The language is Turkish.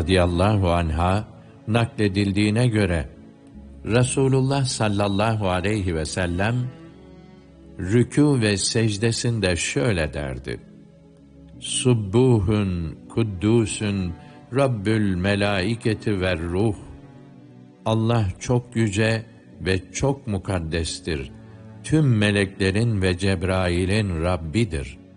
radıyallahu anha nakledildiğine göre Resulullah sallallahu aleyhi ve sellem rükû ve secdesinde şöyle derdi: Subbuhun kuddusun Rabbül melaiketi ve ruh. Allah çok yüce ve çok mukaddestir. Tüm meleklerin ve Cebrail'in Rabbidir.